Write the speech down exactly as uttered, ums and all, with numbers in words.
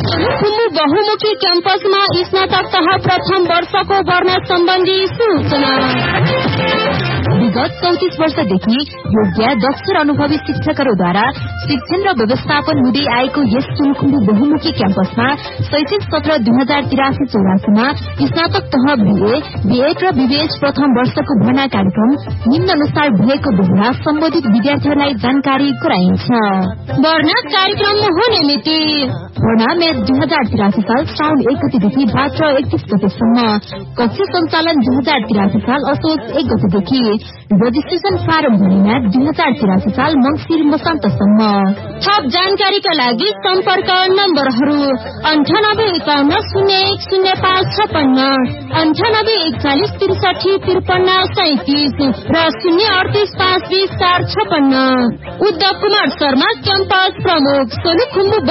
सोलुखुम्बु बहुमुखी क्याम्पसमा स्नातक तह प्रथम वर्षको भर्ना सम्बन्धी सूचना। विगत चौतिस वर्षदेखि योग्य दक्ष र अनुभवी शिक्षकहरूद्वारा शिक्षण र व्यवस्थापन हुँदै आएको यस सोलुखुम्बु बहुमुखी क्याम्पसमा शैक्षिक सत्र दुई हजार तिरासी चौरासीमा स्नातक तह बीए, बीएड र बीबीएच प्रथम वर्षको भर्ना कार्यक्रम निम्न अनुसार भएको बेला सम्बन्धित विद्यार्थीहरूलाई जानकारी गराइन्छ। भर्ना कार्यक्रम हुने मिति भर्ना मे दुई हजार तिरासी साल साउन एक गतेदेखि भाद्र एकतीस गतेसम्म। कक्षा सञ्चालन दुई हजार तिरासी साल असोज एक गतेदेखि। रजिस्ट्रेशन फारम भर्ना दुई हजार तिरासी साल मंगिर मसान्तसम्म। थप जानकारीका लागि सम्पर्क नम्बरहरू अन्ठानब्बे एकाउन्न शून्य एक शून्य पाँच छपन्न, अन्ठानब्बे एकचालिस त्रिसठी त्रिपन्न सैतिस र शून्य अडतिस पाँच बीस चार छपन्न। उद्धव कुमार शर्मा क्याम्पस प्रमुख सोलुखुम्बु